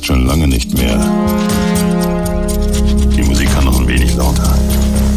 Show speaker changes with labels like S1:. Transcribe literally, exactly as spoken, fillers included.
S1: ist schon lange nicht mehr. Die Musik kann noch ein wenig lauter.